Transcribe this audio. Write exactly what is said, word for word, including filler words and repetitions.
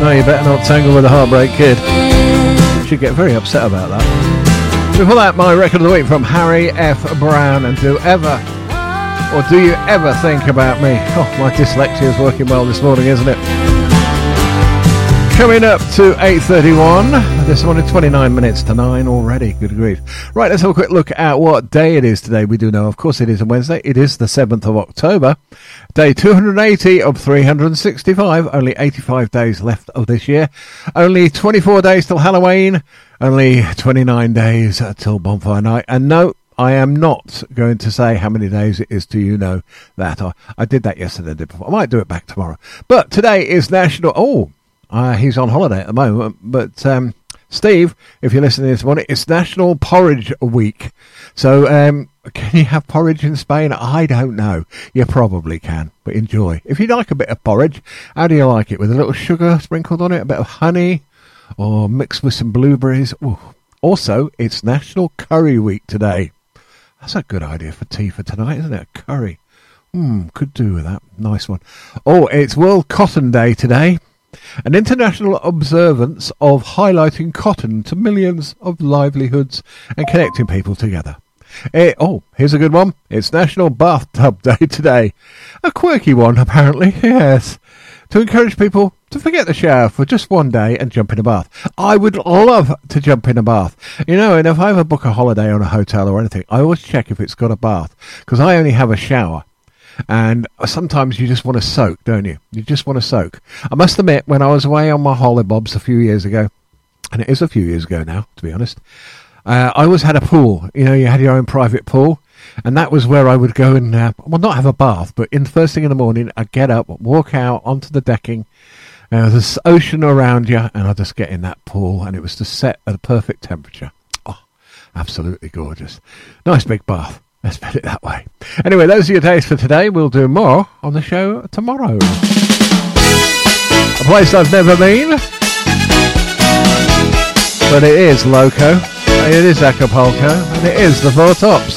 No, you better not tangle with a Heartbreak Kid. She'd get very upset about that. Before that, my record of the week from Harry F. Brown and Do Ever, or Do You Ever Think About Me? Oh, my dyslexia is working well this morning, isn't it? Coming up to eight thirty-one. This morning, twenty-nine minutes to nine already. Good grief. Right, let's have a quick look at what day it is today. We do know, of course, it is a Wednesday. It is the seventh of October. Day two hundred eighty of three hundred sixty-five. Only eighty-five days left of this year. Only twenty-four days till Halloween. Only twenty-nine days till Bonfire Night. And no, I am not going to say how many days it is till you know that. I, I did that yesterday. I did before. I might do it back tomorrow. But today is National... Oh... Uh, he's on holiday at the moment, but um, Steve, if you're listening this morning, it's National Porridge Week. So um, can you have porridge in Spain? I don't know. You probably can, but enjoy. If you like a bit of porridge, how do you like it? With a little sugar sprinkled on it, a bit of honey, or mixed with some blueberries? Ooh. Also, it's National Curry Week today. That's a good idea for tea for tonight, isn't it? Curry. Hmm, could do with that. Nice one. Oh, it's World Cotton Day today. An international observance of highlighting cotton to millions of livelihoods and connecting people together. It, oh, here's a good one. It's National Bathtub Day today. A quirky one, apparently, yes. To encourage people to forget the shower for just one day and jump in a bath. I would love to jump in a bath. You know, and if I ever book a holiday on a hotel or anything, I always check if it's got a bath, because I only have a shower. And sometimes you just want to soak, don't you? You just want to soak. I must admit, when I was away on my hollybobs a few years ago, and it is a few years ago now, to be honest, uh, I always had a pool. You know, you had your own private pool, and that was where I would go and, uh, well, not have a bath, but in first thing in the morning, I'd get up, walk out onto the decking, uh, there's ocean around you, and I'd just get in that pool, and it was just set at a perfect temperature. Oh, absolutely gorgeous. Nice big bath. Let's put it that way. Anyway, those are your days for today. We'll do more on the show tomorrow. A place I've never been, but it is Loco, and it is Acapulco, and it is the Four Tops.